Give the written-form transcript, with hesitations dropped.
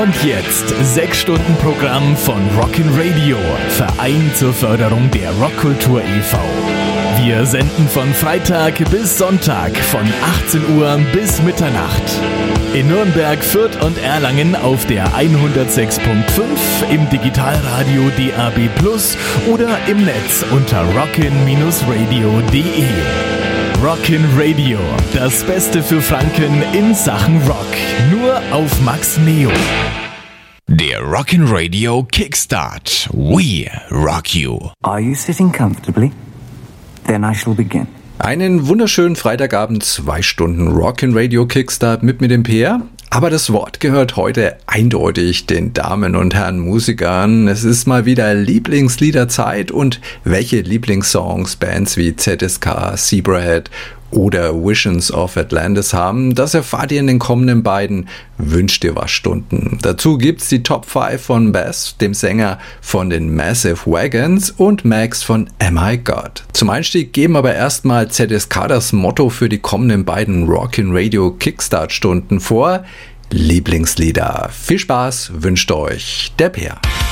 Und jetzt 6 Stunden Programm von Rockin' Radio, Verein zur Förderung der Rockkultur e.V. Wir senden von Freitag bis Sonntag von 18 Uhr bis Mitternacht. In Nürnberg, Fürth und Erlangen auf der 106.5, im Digitalradio DAB+ oder im Netz unter rockin-radio.de. Rockin' Radio, das Beste für Franken in Sachen Rock. Nur auf Max Neo. Der Rockin' Radio Kickstart. We rock you. Are you sitting comfortably? Then I shall begin. Einen wunderschönen Freitagabend, 2 Stunden Rockin' Radio Kickstart mit mir, dem Peer. Aber das Wort gehört heute eindeutig den Damen und Herren Musikern. Es ist mal wieder Lieblingsliederzeit und welche Lieblingssongs Bands wie ZSK, Zebrahead oder Visions of Atlantis haben, das erfahrt ihr in den kommenden beiden Wünsch dir was Stunden. Dazu gibt's die Top 5 von Bess, dem Sänger von den Massive Wagons, und Max von Am I God. Zum Einstieg geben aber erstmal ZSK das Motto für die kommenden beiden Rockin' Radio Kickstart Stunden vor: Lieblingslieder. Viel Spaß wünscht euch der Peer.